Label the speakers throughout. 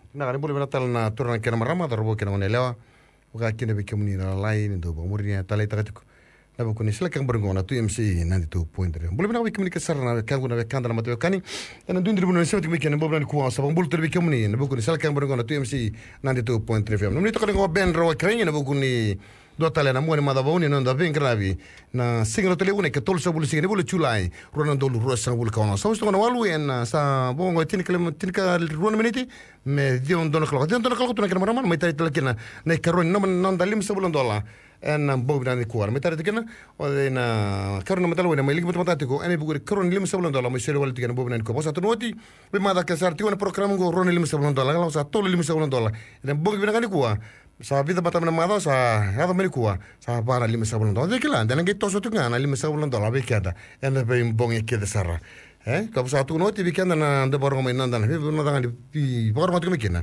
Speaker 1: na ni bulu natal na turana kena marama darbo kena manelewa uka kina be kemuni na lai ndo ba murnia talai takatiku na bu kuni sila kang barungo na 2MC 92.3 bulu na wikimuni ke sarna kangu na kanda na matwe kani na dundi bunu sema tikmi kena boblan ku sa bulu terbe kemuni na bu kuni sila kang barungo na 2MC 92.3 fm numi to kani go ben ro krenye na bu kuni do tale na muone madavoni no da ben gravi na singro tele une ke tolsa bulu singre bulu chulai rona dolu rosa bulu kawana so sto na walu en sa bongo tinika rona miniti me dion dono klo tuna kena maraman mai tari tele kena na karon no non dalim sa bulu dola en bob na kuar mai tari kena o de na karon na matalo na mai ligi matatico ene bugur karon lim sa bulu dola mai sele wal tikena bob na ko bosa tonoti be mada ka sarti una program go rona lim sa bulu dola la sa tolo lim sa bulu dola en bob na kani kuwa sa vida mata mana mado sa hado merikua sa para lima sabulon dola de kila dan ngi toso tunga na lima sabulon dola be kada en be bonge ke de sara ka sa tu no ti bi kana na de borgo me nanda na be no danga di borgo ma kina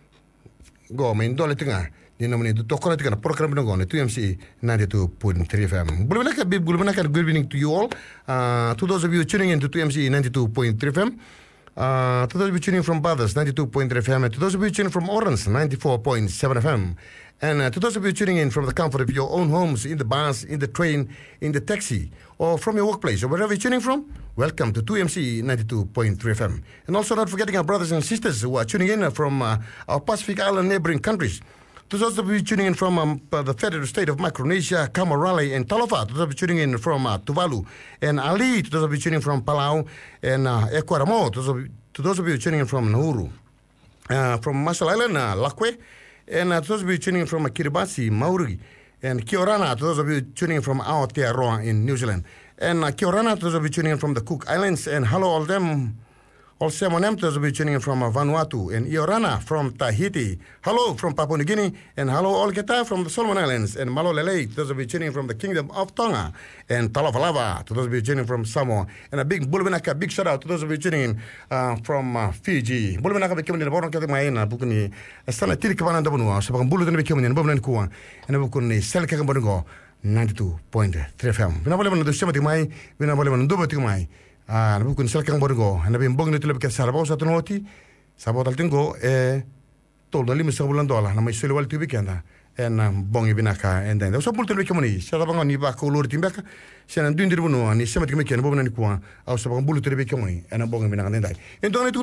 Speaker 1: go me ndole tunga ni no me to kokona tikana program no go ne 2MC 92.3 FM bulbana ka good evening to you all to those of you tuning in to 2MC 92.3 FM to those of you tuning from Bathurst, 92.3 FM, and to those of you tuning from Orange, 94.7 FM, and to those of you tuning in from the comfort of your own homes, in the bus, in the train, in the taxi, or from your workplace, or wherever you're tuning from, welcome to 2MC 92.3 FM. And also not forgetting our brothers and sisters who are tuning in from our Pacific Island neighboring countries. To those of you tuning in from the federal state of Micronesia, Camarale, and Talofa. To those of you tuning in from Tuvalu and Ali. To those of you tuning from Palau and Ecuador. To those of you tuning in from Nauru. From Marshall Island, Lakwe. And to those of you tuning in from Kiribati, Maori. And Kia ora to those of you tuning in from Aotearoa in New Zealand. And Kia ora to those of you tuning in from the Cook Islands. And hello all them. Also, my name is tuning from Vanuatu and Iorana from Tahiti. Hello from Papua New Guinea and hello all Geta from the Solomon Islands and Malolele. Those of you tuning from the Kingdom of Tonga and Talavalava. To those of you tuning from Samoa and a big Bulbenaka, big shout out to those of you tuning from Fiji. Bulbenaka became in the Boron Katamaina, Bukuni, a Sana Tirikavana Dabunua, Saban Bulletin became in Boban Kua and a Bukuni Selkakabango 92.3 FM. Vinaboleman the Shematimai, Vinaboleman Dubatimai. Bukun selkang borgo na bin bong nito lebih sarabau satu noti sabau tal tinggo tol dali $1 na may silwal tibi kanda en bong ibinaka and then so bulto lebih kemani sada bangon ni ba ko lor timbaka sian dundir bunu ni semat kemaki na bong na ni kuwa au sabang bulto lebih kemani en bong ibinaka ndai